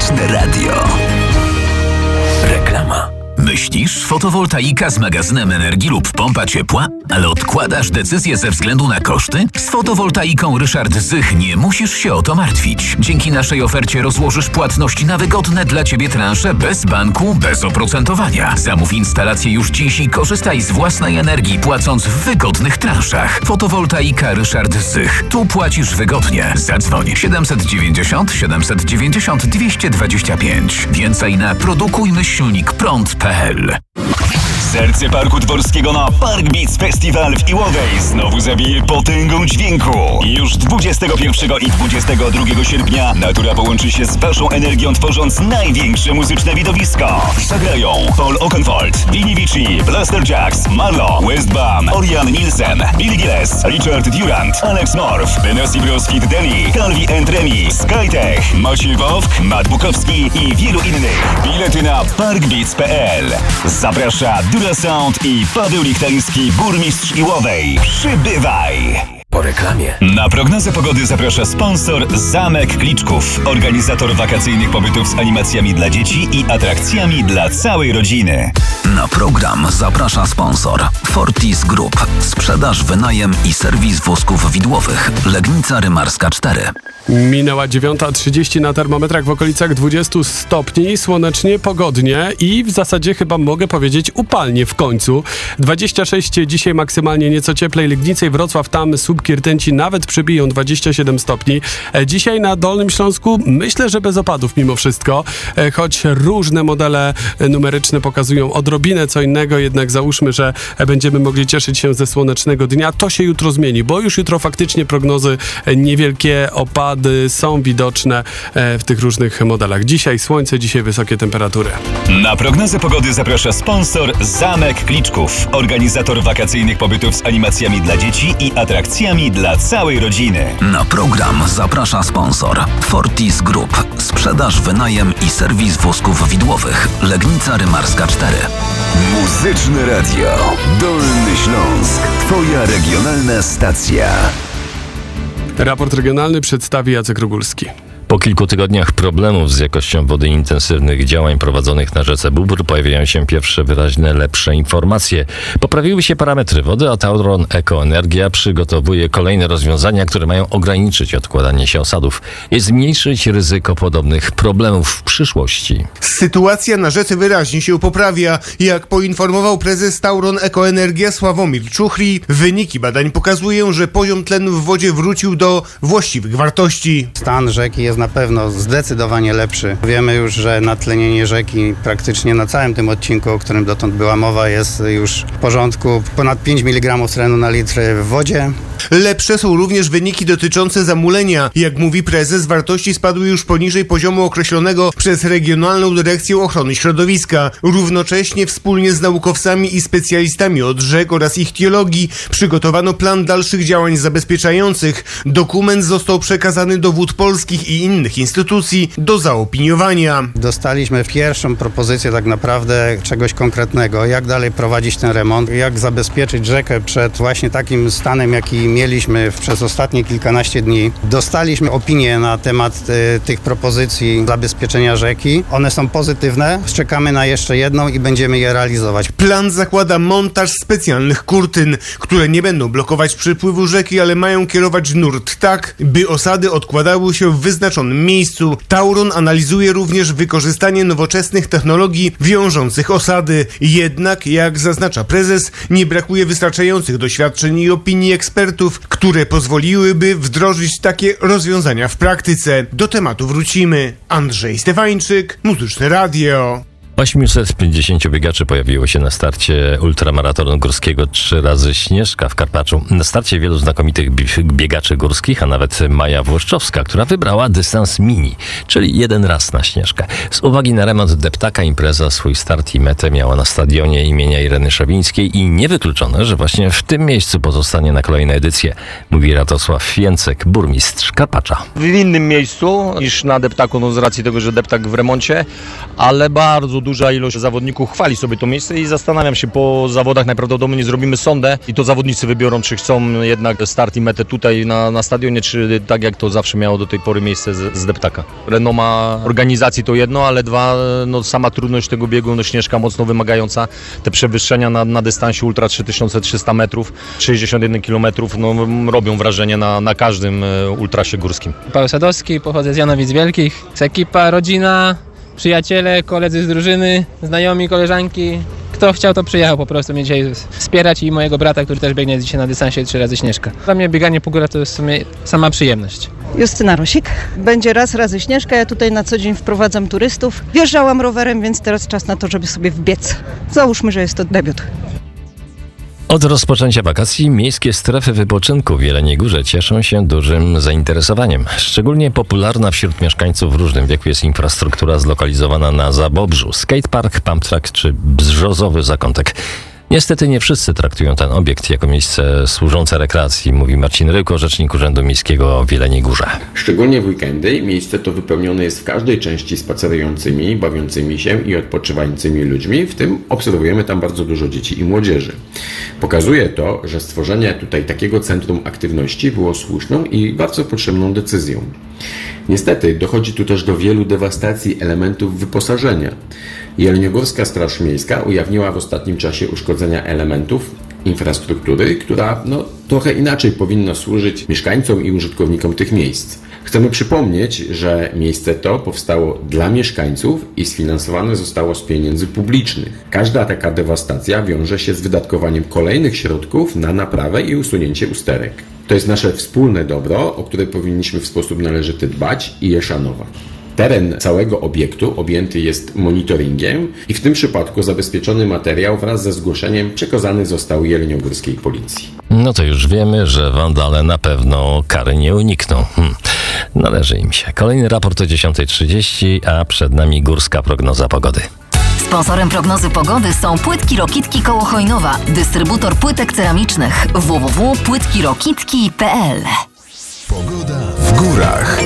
Muzyczne Radio. Reklama. Myślisz, fotowoltaika z magazynem energii lub pompa ciepła? Ale odkładasz decyzję ze względu na koszty? Z fotowoltaiką Ryszard Zych nie musisz się o to martwić. Dzięki naszej ofercie rozłożysz płatność na wygodne dla Ciebie transze bez banku, bez oprocentowania. Zamów instalację już dziś i korzystaj z własnej energii, płacąc w wygodnych transzach. Fotowoltaika Ryszard Zych. Tu płacisz wygodnie. Zadzwoń 790 790 225. Więcej na produkujmyślnikprąd.pl. Serce Parku Dworskiego na Park Beats Festival w Iłowej znowu zabije potęgą dźwięku. Już 21 i 22 sierpnia natura połączy się z waszą energią, tworząc największe muzyczne widowisko. Zagrają Paul Oakenfold, Vinny Vici, Blaster Jacks, Marlo, Westbam, Orion Nielsen, Billy Gilles, Richard Durant, Alex Morph, Benassi Bros Kid Deli, Calvi and Remi, Skytech, Maciej Wowk, Matt Bukowski i wielu innych. Bilety na parkbeats.pl. Zaprasza Dura Sound i Paweł Lichtański, burmistrz Iłowej. Przybywaj! Po reklamie. Na prognozę pogody zaprasza sponsor Zamek Kliczków, organizator wakacyjnych pobytów z animacjami dla dzieci i atrakcjami dla całej rodziny. Na program zaprasza sponsor Fortis Group. Sprzedaż, wynajem i serwis wózków widłowych. Legnica Rymarska 4. Minęła 9:30 na termometrach w okolicach 20 stopni, słonecznie, pogodnie i w zasadzie chyba mogę powiedzieć upalnie w końcu. 26 dzisiaj maksymalnie, nieco cieplej. Legnica i Wrocław, tam słupki rtęci nawet przebiją 27 stopni. Dzisiaj na Dolnym Śląsku myślę, że bez opadów mimo wszystko, choć różne modele numeryczne pokazują odrobinę co innego, jednak załóżmy, że będziemy mogli cieszyć się ze słonecznego dnia. To się jutro zmieni, bo już jutro faktycznie prognozy niewielkie opady są widoczne w tych różnych modelach. Dzisiaj słońce, dzisiaj wysokie temperatury. Na prognozę pogody zaprasza sponsor Zamek Kliczków, organizator wakacyjnych pobytów z animacjami dla dzieci i atrakcjami dla całej rodziny. Na program zaprasza sponsor Fortis Group. Sprzedaż, wynajem i serwis wózków widłowych. Legnica Rymarska 4. Muzyczne Radio. Dolny Śląsk. Twoja regionalna stacja. Raport regionalny przedstawi Jacek Rogulski. Po kilku tygodniach problemów z jakością wody i intensywnych działań prowadzonych na rzece Bóbr pojawiają się pierwsze wyraźne, lepsze informacje. Poprawiły się parametry wody, a Tauron Ekoenergia przygotowuje kolejne rozwiązania, które mają ograniczyć odkładanie się osadów i zmniejszyć ryzyko podobnych problemów w przyszłości. Sytuacja na rzece wyraźnie się poprawia. Jak poinformował prezes Tauron Ekoenergia Sławomir Czuchry, wyniki badań pokazują, że poziom tlenu w wodzie wrócił do właściwych wartości. Stan rzeki jest na pewno zdecydowanie lepszy. Wiemy już, że natlenienie rzeki praktycznie na całym tym odcinku, o którym dotąd była mowa, jest już w porządku. Ponad 5 mg tlenu na litr w wodzie. Lepsze są również wyniki dotyczące zamulenia. Jak mówi prezes, wartości spadły już poniżej poziomu określonego przez Regionalną Dyrekcję Ochrony Środowiska. Równocześnie wspólnie z naukowcami i specjalistami od rzek oraz ichtiologii przygotowano plan dalszych działań zabezpieczających. Dokument został przekazany do Wód Polskich i innych instytucji do zaopiniowania. Dostaliśmy pierwszą propozycję tak naprawdę czegoś konkretnego, jak dalej prowadzić ten remont, jak zabezpieczyć rzekę przed właśnie takim stanem, jaki mieliśmy przez ostatnie kilkanaście dni. Dostaliśmy opinie na temat tych propozycji zabezpieczenia rzeki. One są pozytywne. Czekamy na jeszcze jedną i będziemy je realizować. Plan zakłada montaż specjalnych kurtyn, które nie będą blokować przepływu rzeki, ale mają kierować nurt tak, by osady odkładały się w wyznaczonym miejscu. Tauron analizuje również wykorzystanie nowoczesnych technologii wiążących osady. Jednak, jak zaznacza prezes, nie brakuje wystarczających doświadczeń i opinii ekspertów, które pozwoliłyby wdrożyć takie rozwiązania w praktyce. Do tematu wrócimy. Andrzej Stefańczyk, Muzyczne Radio. 850 biegaczy pojawiło się na starcie ultramaratonu górskiego 3 razy Śnieżka w Karpaczu. Na starcie wielu znakomitych biegaczy górskich, a nawet Maja Włoszczowska, która wybrała dystans mini, czyli 1 raz na Śnieżkę. Z uwagi na remont deptaka impreza swój start i metę miała na stadionie imienia Ireny Szawińskiej i niewykluczone, że właśnie w tym miejscu pozostanie na kolejne edycje, mówi Radosław Jęcek, burmistrz Karpacza. W innym miejscu niż na deptaku, no z racji tego, że deptak w remoncie, ale bardzo duża ilość zawodników chwali sobie to miejsce i zastanawiam się, po zawodach najprawdopodobniej zrobimy sondę i to zawodnicy wybiorą, czy chcą jednak start i metę tutaj na stadionie, czy tak jak to zawsze miało do tej pory miejsce z deptaka. Renoma organizacji to jedno, ale dwa, no sama trudność tego biegu, no Śnieżka mocno wymagająca, te przewyższenia na dystansie ultra 3300 metrów, 61 km, no robią wrażenie na każdym ultrasie górskim. Paweł Sadowski, pochodzę z Janowic Wielkich, jest ekipa, rodzina, przyjaciele, koledzy z drużyny, znajomi, koleżanki. Kto chciał, to przyjechał po prostu mnie dzisiaj wspierać i mojego brata, który też biegnie dzisiaj na dystansie 3 razy Śnieżka. Dla mnie bieganie po górach to jest w sumie sama przyjemność. Justyna Rosik. Będzie razy Śnieżka, ja tutaj na co dzień wprowadzam turystów. Wjeżdżałam rowerem, więc teraz czas na to, żeby sobie wbiec. Załóżmy, że jest to debiut. Od rozpoczęcia wakacji miejskie strefy wypoczynku w Jeleniej Górze cieszą się dużym zainteresowaniem. Szczególnie popularna wśród mieszkańców w różnym wieku jest infrastruktura zlokalizowana na Zabobrzu. Skatepark, pump track czy brzozowy zakątek. Niestety nie wszyscy traktują ten obiekt jako miejsce służące rekreacji, mówi Marcin Ryłko, rzecznik Urzędu Miejskiego w Jeleniej Górze. Szczególnie w weekendy miejsce to wypełnione jest w każdej części spacerującymi, bawiącymi się i odpoczywającymi ludźmi, w tym obserwujemy tam bardzo dużo dzieci i młodzieży. Pokazuje to, że stworzenie tutaj takiego centrum aktywności było słuszną i bardzo potrzebną decyzją. Niestety dochodzi tu też do wielu dewastacji elementów wyposażenia. Jeleniogórska Straż Miejska ujawniła w ostatnim czasie uszkodzenia elementów infrastruktury, która trochę inaczej powinna służyć mieszkańcom i użytkownikom tych miejsc. Chcemy przypomnieć, że miejsce to powstało dla mieszkańców i sfinansowane zostało z pieniędzy publicznych. Każda taka dewastacja wiąże się z wydatkowaniem kolejnych środków na naprawę i usunięcie usterek. To jest nasze wspólne dobro, o które powinniśmy w sposób należyty dbać i je szanować. Teren całego obiektu objęty jest monitoringiem i w tym przypadku zabezpieczony materiał wraz ze zgłoszeniem przekazany został jeleniogórskiej policji. No to już wiemy, że wandale na pewno kary nie unikną. Należy im się. Kolejny raport o 10:30, a przed nami górska prognoza pogody. Sponsorem prognozy pogody są Płytki Rokitki koło Chojnowa, dystrybutor płytek ceramicznych www.płytkirokitki.pl. Pogoda w górach.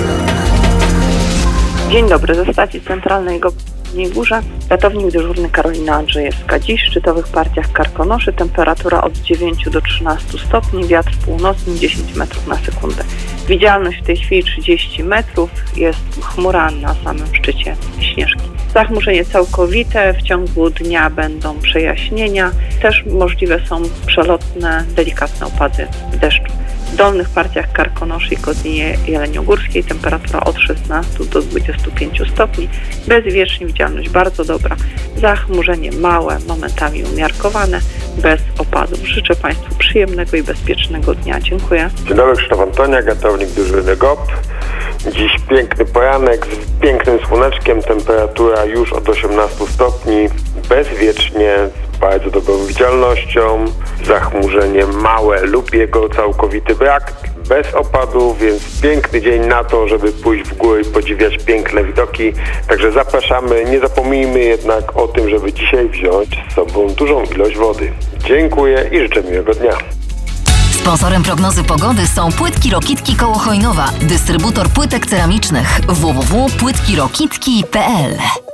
Dzień dobry, ze stacji centralnej w Jeleniej Górze. Ratownik dyżurny Karolina Andrzejewska. Dziś w szczytowych partiach Karkonoszy temperatura od 9 do 13 stopni, wiatr północny 10 metrów na sekundę. Widzialność w tej chwili 30 metrów, jest chmura na samym szczycie Śnieżki. Zachmurzenie całkowite, w ciągu dnia będą przejaśnienia, też możliwe są przelotne, delikatne opady deszczu. W dolnych partiach Karkonoszy i Kotlinie Jeleniogórskiej temperatura od 16 do 25 stopni, bezwiecznie widzialność bardzo dobra, zachmurzenie małe, momentami umiarkowane, bez opadów. Życzę Państwu przyjemnego i bezpiecznego dnia. Dziękuję. Dzień dobry, Krzysztof Antonia, ratownik dyżurny GOP. Dziś piękny poranek z pięknym słoneczkiem, temperatura już od 18 stopni, bezwiecznie, z bardzo dobrą widzialnością, zachmurzenie małe lub jego całkowity brak, bez opadu, więc piękny dzień na to, żeby pójść w górę i podziwiać piękne widoki. Także zapraszamy, nie zapomnijmy jednak o tym, żeby dzisiaj wziąć z sobą dużą ilość wody. Dziękuję i życzę miłego dnia. Sponsorem prognozy pogody są Płytki Rokitki koło Chojnowa, dystrybutor płytek ceramicznych www.płytkirokitki.pl.